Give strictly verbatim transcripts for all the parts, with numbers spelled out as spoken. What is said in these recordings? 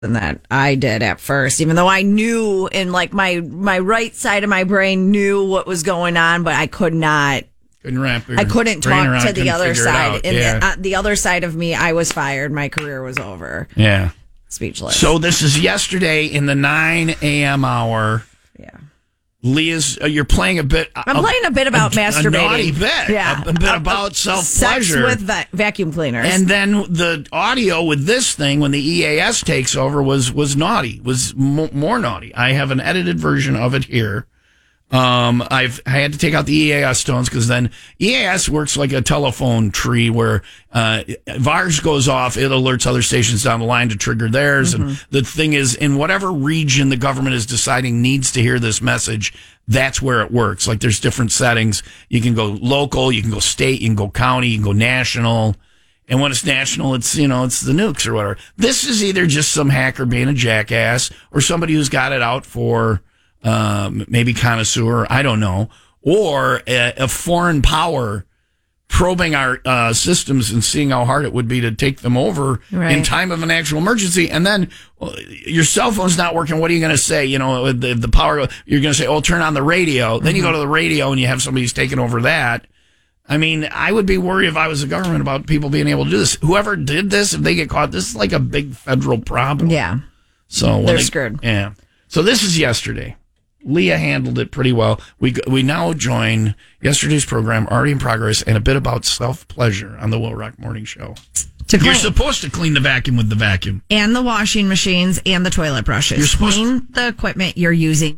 than that I did at first, even though I knew in like my my right side of my brain knew what was going on, but I could not. Couldn't wrap your I couldn't brain talk around, to the other side. And yeah. the, uh, the other side of me, I was fired. My career was over. Yeah. Speechless. So this is yesterday in the nine a.m. hour. Yeah. Leah's, uh, you're playing a bit. I'm uh, playing a bit about a, masturbating. A naughty bit. Yeah. A, a bit uh, about self-pleasure. Sex with va- vacuum cleaners. And then the audio with this thing, when the E A S takes over, was was naughty, was m- more naughty. I have an edited version of it here. Um, I've I had to take out the E A S tones because then E A S works like a telephone tree where uh, V A R S goes off, it alerts other stations down the line to trigger theirs. Mm-hmm. And the thing is, in whatever region the government is deciding needs to hear this message, that's where it works. Like there's different settings. You can go local, you can go state, you can go county, you can go national. And when it's national, it's, you know, it's the nukes or whatever. This is either just some hacker being a jackass or somebody who's got it out for Um, maybe connoisseur, I don't know, or a, a foreign power probing our uh, systems and seeing how hard it would be to take them over right. in time of an actual emergency. And then well, your cell phone's not working. What are you going to say? You know, the, the power, you're going to say, oh, turn on the radio. Then mm-hmm. you go to the radio and you have somebody who's taking over that. I mean, I would be worried if I was the government about people being able to do this. Whoever did this, if they get caught, this is like a big federal problem. Yeah. So they're they, screwed. Yeah. So this is yesterday. Leah handled it pretty well. We we now join yesterday's program, already in progress, and a bit about self-pleasure on the Will Rock Morning Show. To You're supposed to clean the vacuum with the vacuum. And the washing machines and the toilet brushes. You're supposed clean to... the equipment you're using.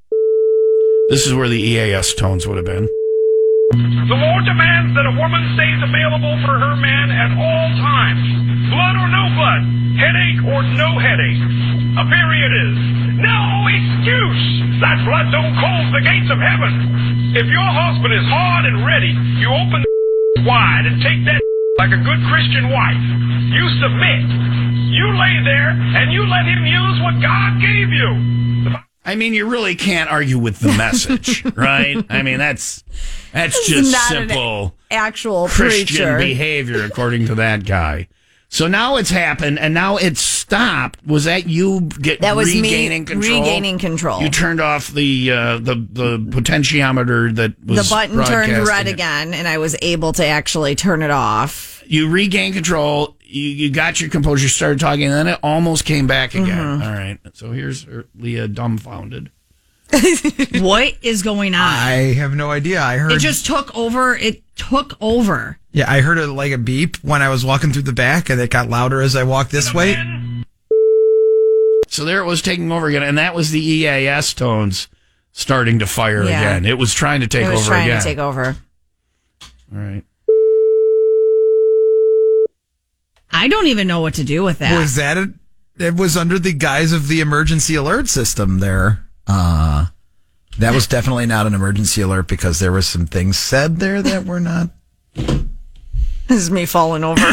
This is where the E A S tones would have been. The law demands that a woman stays available for her man at all times. Blood or no blood, headache or no headache. A period is no excuse that blood don't close the gates of heaven. If your husband is hard and ready, you open the wide and take that like a good Christian wife. You submit. You lay there and you let him use what God gave you. I mean, you really can't argue with the message, right? I mean, that's that's just not simple an actual Christian preacher. behavior, according to that guy. So now it's happened, and now it's stopped. Was that you get that was regaining me control? Regaining control. You turned off the uh, the the potentiometer that was the button turned red again, and I was able to actually turn it off. You regained control. You, you got your composure, started talking, and then it almost came back again. Mm-hmm. All right. So here's Leah dumbfounded. What is going on? I have no idea. I heard it just took over. It took over. Yeah, I heard it like a beep when I was walking through the back, and it got louder as I walked this way. So there it was taking over again, and that was the E A S tones starting to fire yeah. again. It was trying to take it was over trying again. to take over. All right. I don't even know what to do with that. Was that a, it was under the guise of the emergency alert system there. Uh, that was definitely not an emergency alert because there were some things said there that were not. This is me falling over.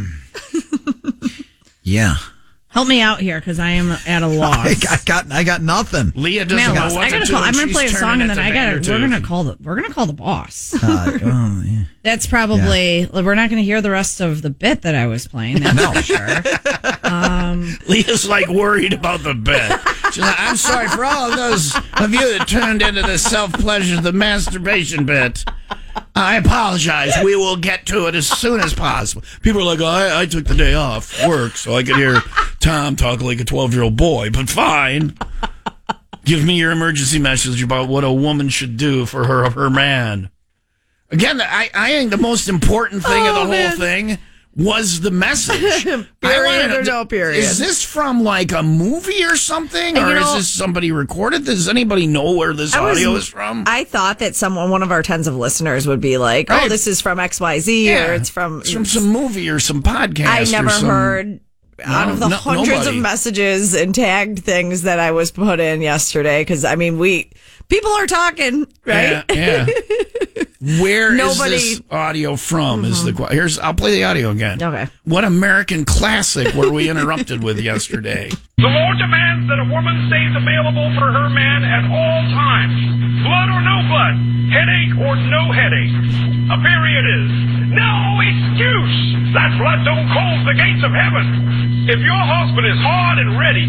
Yeah. Help me out here because I am at a loss. I, I got I got nothing. Leah doesn't know what I gotta to call, do. I'm gonna play a song and then I gotta we're gonna tooth. call the we're gonna call the boss. Uh, oh, yeah. That's probably yeah. we're not gonna hear the rest of the bit that I was playing. That's no. for sure. Um, Leah's like worried about the bit. She's like, I'm sorry for all of those of you that turned into the self pleasure, the masturbation bit. I apologize. We will get to it as soon as possible. People are like, oh, I, I took the day off work so I could hear Tom talk like a twelve-year-old boy, but fine. Give me your emergency message about what a woman should do for her her man. Again, I, I think the most important thing oh, of the man. whole thing was the message. Period or no period. Is this from like a movie or something? And or you know, is this somebody recorded? Does anybody know where this I audio was, is from? I thought that someone, one of our tens of listeners would be like, right. oh, this is from X Y Z yeah. or it's from... It's from some movie or some podcast. I never or some, heard... No, out of the no, hundreds nobody. of messages and tagged things that I was put in yesterday, because, I mean, we... People are talking, right? Yeah, yeah. Where Nobody- is this audio from? Is the que- here's I'll play the audio again. Okay. What American classic were we interrupted with yesterday? The law demands that a woman stays available for her man at all times. Blood or no blood, headache or no headache. A period is no excuse. That blood don't close the gates of heaven. If your husband is hard and ready